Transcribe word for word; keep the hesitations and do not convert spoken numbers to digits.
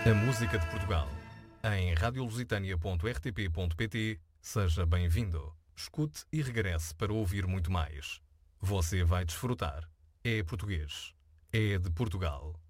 A música de Portugal. Em radio lusitânia ponto r t p ponto p t, seja bem-vindo. Escute e regresse para ouvir muito mais. Você vai desfrutar. É português. É de Portugal.